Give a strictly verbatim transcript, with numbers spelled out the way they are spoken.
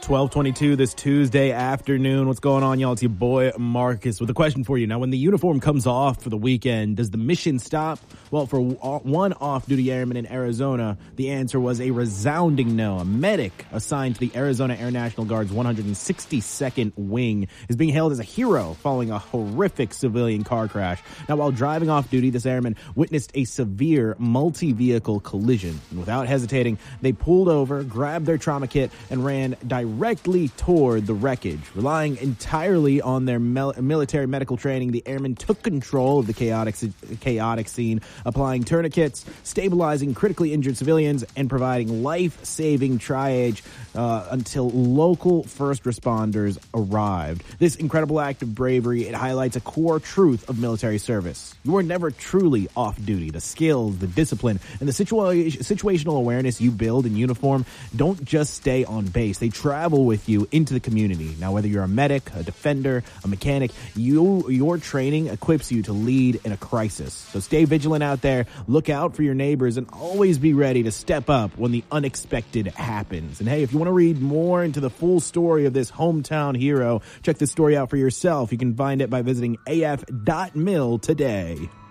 twelve twenty-two this Tuesday afternoon. What's going on, y'all? It's your boy Marcus with a question for you. Now, when the uniform comes off for the weekend, does the mission stop? Well, for one off-duty airman in Arizona, the answer was a resounding no. A medic assigned to the Arizona Air National Guard's one hundred sixty-second Wing is being hailed as a hero following a horrific civilian car crash. Now, while driving off-duty, this airman witnessed a severe multi-vehicle collision. And without hesitating, they pulled over, grabbed their trauma kit, and ran directly toward the wreckage. Relying entirely on their mil- military medical training, the airmen took control of the chaotic chaotic scene, applying tourniquets, stabilizing critically injured civilians, and providing life-saving triage uh, until local first responders arrived. This incredible act of bravery, it highlights a core truth of military service. You are never truly off-duty. The skills, the discipline, and the situa- situational awareness you build in uniform don't just stay on base. They travel with you into the community. Now, whether you're a medic, a defender, a mechanic, you your training equips you to lead in a crisis. So stay vigilant out there, look out for your neighbors, and always be ready to step up when the unexpected happens. And hey, if you want to read more into the full story of this hometown hero, check this story out for yourself. You can find it by visiting A F dot mil today.